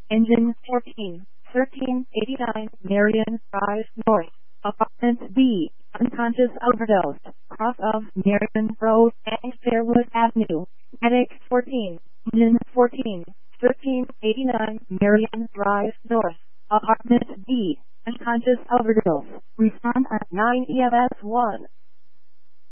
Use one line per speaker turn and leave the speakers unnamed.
Engine 14, 1389 Marion Drive North, Apartment B, unconscious overdose, cross of Marion Road and Fairwood Avenue, Medic 14, Engine 14, 1389 Marion Drive North, Apartment B, unconscious overdose, respond at 9 EMS 1.